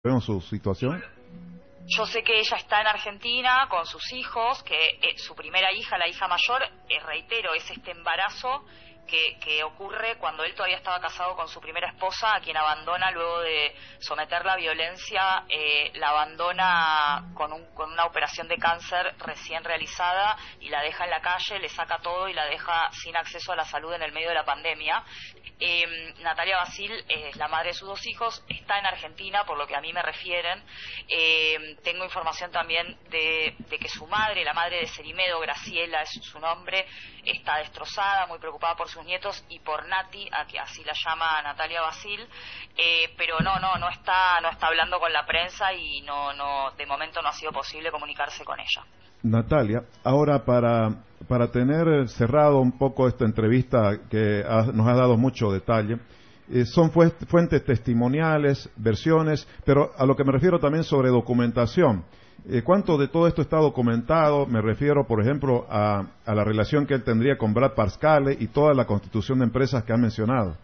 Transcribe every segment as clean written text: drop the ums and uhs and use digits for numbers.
¿Vemos su situación? Yo sé que ella está en Argentina con sus hijos, que su primera hija, la hija mayor, reitero, es este embarazo que ocurre cuando él todavía estaba casado con su primera esposa, a quien abandona luego de someterla a violencia, la abandona con una operación de cáncer recién realizada y la deja en la calle, le saca todo y la deja sin acceso a la salud en el medio de la pandemia. Natalia Basil es la madre de sus dos hijos, está en Argentina, por lo que a mí me refieren. Tengo información también de que su madre, la madre de Cerimedo, Graciela es su nombre, está destrozada, muy preocupada por sus nietos y por Nati, a que así la llama Natalia Basil, pero no está hablando con la prensa y no de momento no ha sido posible comunicarse con ella. Natalia, ahora para tener cerrado un poco esta entrevista que nos ha dado mucho detalle, son fuentes testimoniales, versiones, pero a lo que me refiero también sobre documentación. ¿Cuánto de todo esto está documentado? Me refiero, por ejemplo, a la relación que él tendría con Brad Parscale y toda la constitución de empresas que han mencionado.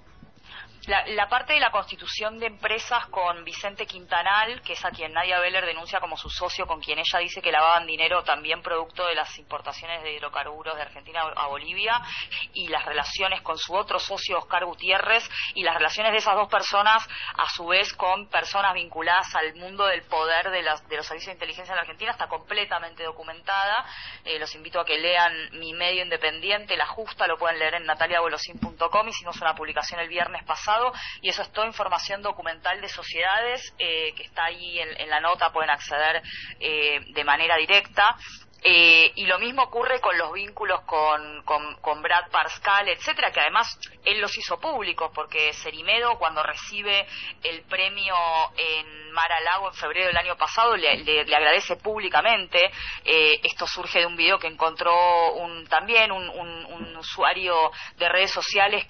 La parte de la constitución de empresas con Vicente Quintanal, que es a quien Nadia Beller denuncia como su socio, con quien ella dice que lavaban dinero también producto de las importaciones de hidrocarburos de Argentina a Bolivia, y las relaciones con su otro socio Oscar Gutiérrez, y las relaciones de esas dos personas a su vez con personas vinculadas al mundo del poder de los servicios de inteligencia en la Argentina, está completamente documentada. Los invito a que lean mi medio independiente, La Justa, lo pueden leer en nataliabolosin.com. Hicimos una publicación el viernes pasado y eso es toda información documental de sociedades que está ahí en la nota, pueden acceder de manera directa. Y lo mismo ocurre con los vínculos con Brad Parscale, etcétera, que además él los hizo públicos, porque Cerimedo, cuando recibe el premio en Mar-a-Lago en febrero del año pasado, le agradece públicamente. Esto surge de un video que encontró también un usuario de redes sociales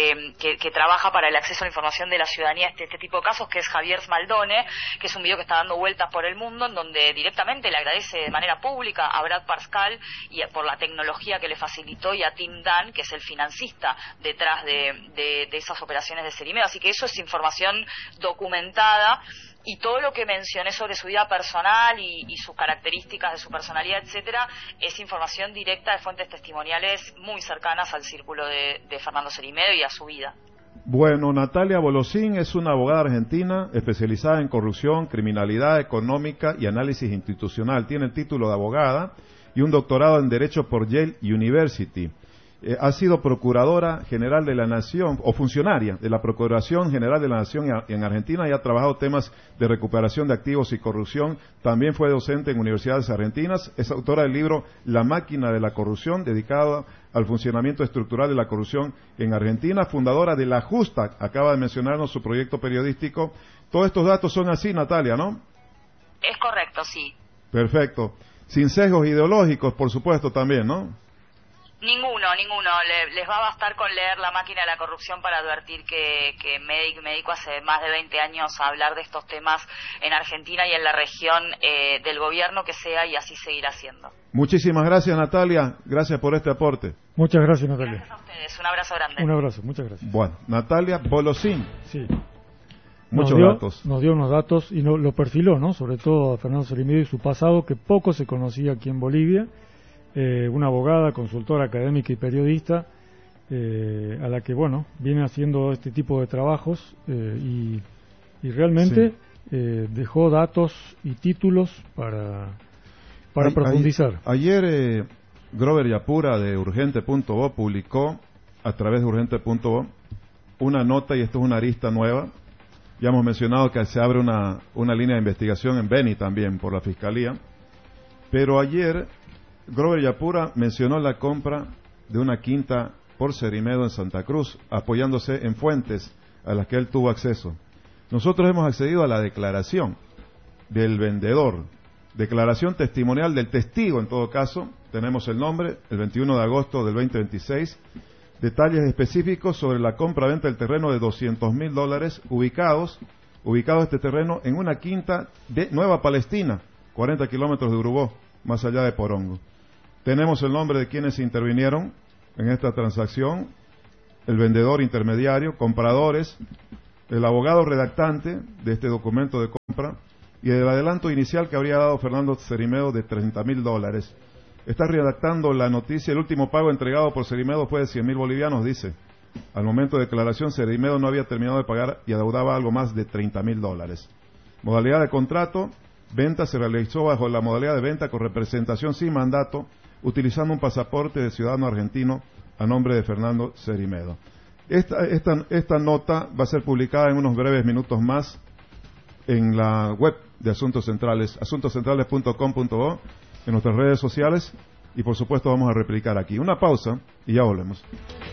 que trabaja para el acceso a la información de la ciudadanía este tipo de casos, que es Javier Smaldone, que es un video que está dando vueltas por el mundo, en donde directamente le agradece de manera pública a Brad Parscale y por la tecnología que le facilitó, y a Tim Dunn, que es el financista detrás de esas operaciones de Cerimedo. Así que eso es información documentada, y todo lo que mencioné sobre su vida personal y sus características de su personalidad, etcétera, es información directa de fuentes testimoniales muy cercanas al círculo de Fernando Cerimedo y a su vida. Bueno, Natalia Bolosin es una abogada argentina especializada en corrupción, criminalidad económica y análisis institucional. Tiene el título de abogada y un doctorado en Derecho por Yale University. Ha sido Procuradora General de la Nación, o funcionaria de la Procuración General de la Nación en Argentina, y ha trabajado temas de recuperación de activos y corrupción. También fue docente en universidades argentinas. Es autora del libro La máquina de la corrupción, dedicado al funcionamiento estructural de la corrupción en Argentina. Fundadora de La Justa, acaba de mencionarnos su proyecto periodístico. Todos estos datos son así, Natalia, ¿no? Es correcto, sí. Perfecto. Sin sesgos ideológicos, por supuesto, también, ¿no? Ninguno. Les va a bastar con leer La máquina de la corrupción para advertir que me dedico hace más de 20 años a hablar de estos temas en Argentina y en la región del gobierno que sea, y así seguirá siendo. Muchísimas gracias, Natalia. Gracias por este aporte. Muchas gracias, Natalia. Gracias a ustedes. Un abrazo grande. Un abrazo, muchas gracias. Bueno, Natalia Bolosin. Sí. Muchos datos. Nos dio unos datos y lo perfiló, ¿no? Sobre todo a Fernando Cerimedo y su pasado, que poco se conocía aquí en Bolivia. Una abogada, consultora académica y periodista, a la que, bueno, viene haciendo este tipo de trabajos y realmente sí, dejó datos y títulos para profundizar. Ayer Grover Yapura de Urgente.bo publicó a través de Urgente.bo una nota, y esto es una arista nueva. Ya hemos mencionado que se abre una línea de investigación en Beni también por la Fiscalía, pero ayer Grover Yapura mencionó la compra de una quinta por Cerimedo en Santa Cruz, apoyándose en fuentes a las que él tuvo acceso. Nosotros hemos accedido a la declaración del vendedor, declaración testimonial del testigo en todo caso. Tenemos el nombre, el 21 de agosto del 2026, detalles específicos sobre la compra-venta del terreno de $200,000 ubicado este terreno en una quinta de Nueva Palestina, 40 kilómetros de Urubó, más allá de Porongo. Tenemos el nombre de quienes intervinieron en esta transacción, el vendedor intermediario, compradores, el abogado redactante de este documento de compra y el adelanto inicial que habría dado Fernando Cerimedo de $30,000. Está redactando la noticia. El último pago entregado por Cerimedo fue de 100,000 bolivianos, dice. Al momento de declaración, Cerimedo no había terminado de pagar y adeudaba algo más de $30,000. Modalidad de contrato: venta se realizó bajo la modalidad de venta con representación sin mandato, utilizando un pasaporte de ciudadano argentino a nombre de Fernando Cerimedo. Esta nota va a ser publicada en unos breves minutos más en la web de Asuntos Centrales, asuntoscentrales.com.bo, en nuestras redes sociales, y por supuesto vamos a replicar aquí. Una pausa y ya volvemos.